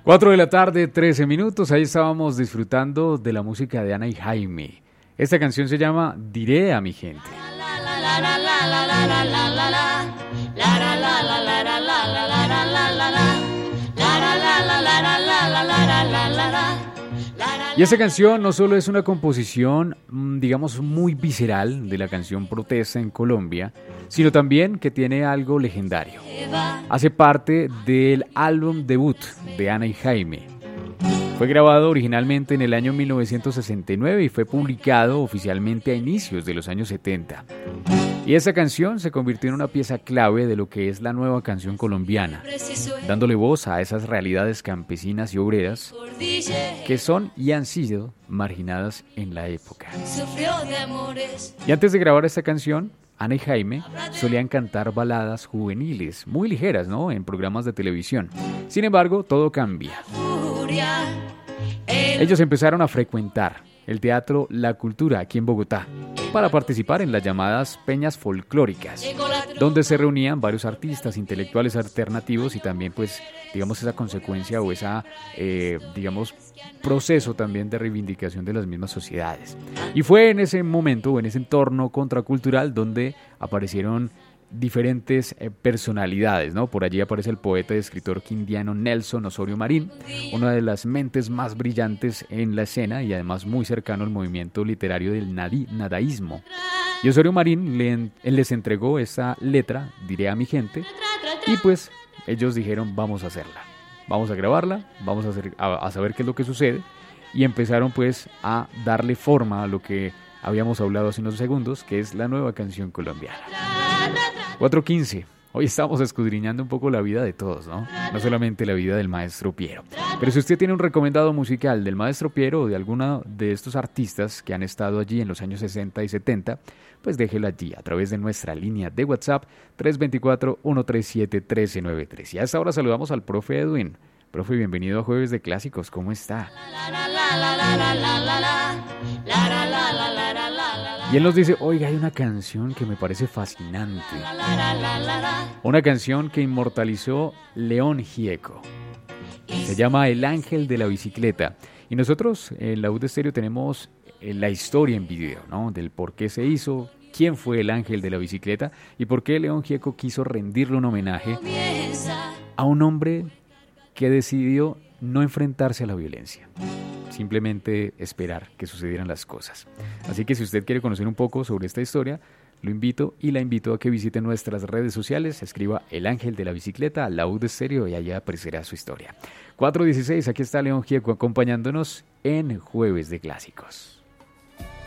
4 de la tarde, 13 minutos. Ahí estábamos disfrutando de la música de Ana y Jaime. Esta canción se llama Diré a mi gente. Y esta canción no solo es una composición, digamos, muy visceral de la canción Protesta en Colombia, sino también que tiene algo legendario. Hace parte del álbum debut de Ana y Jaime. Fue grabado originalmente en el año 1969 y fue publicado oficialmente a inicios de los años 70. Y esa canción se convirtió en una pieza clave de lo que es la nueva canción colombiana, dándole voz a esas realidades campesinas y obreras que son y han sido marginadas en la época. Y antes de grabar esta canción, Ana y Jaime solían cantar baladas juveniles, muy ligeras, ¿no?, en programas de televisión. Sin embargo, todo cambia. Ellos empezaron a frecuentar el teatro La Cultura aquí en Bogotá para participar en las llamadas peñas folclóricas, donde se reunían varios artistas, intelectuales alternativos y también, pues, digamos, esa consecuencia o esa, digamos, proceso también de reivindicación de las mismas sociedades. Y fue en ese momento o en ese entorno contracultural donde aparecieron diferentes personalidades, ¿no? Por allí aparece el poeta y escritor quindiano Nelson Osorio Marín, una de las mentes más brillantes en la escena y además muy cercano al movimiento literario del nadaísmo. Y Osorio Marín les entregó esa letra, Diré a mi gente, y pues ellos dijeron, vamos a hacerla, vamos a grabarla, vamos a saber qué es lo que sucede, y empezaron pues a darle forma a lo que habíamos hablado hace unos segundos, que es la nueva canción colombiana. 4:15. Hoy estamos escudriñando un poco la vida de todos, ¿no? No solamente la vida del maestro Piero. Pero si usted tiene un recomendado musical del maestro Piero o de alguno de estos artistas que han estado allí en los años 60 y 70, pues déjelo allí a través de nuestra línea de WhatsApp 324-137-1393. Y a esta hora saludamos al profe Edwin. Profe, bienvenido a Jueves de Clásicos. ¿Cómo está? Y él nos dice, oiga, hay una canción que me parece fascinante. Una canción que inmortalizó León Gieco. Se llama El Ángel de la Bicicleta. Y nosotros en la U de Estéreo tenemos la historia en video, ¿no? Del por qué se hizo, quién fue el Ángel de la Bicicleta y por qué León Gieco quiso rendirle un homenaje a un hombre que decidió no enfrentarse a la violencia, simplemente esperar que sucedieran las cosas. Así que si usted quiere conocer un poco sobre esta historia, lo invito y la invito a que visite nuestras redes sociales, escriba El Ángel de la Bicicleta a la U de Estéreo y allá aparecerá su historia. 4:16, aquí está León Gieco acompañándonos en Jueves de Clásicos.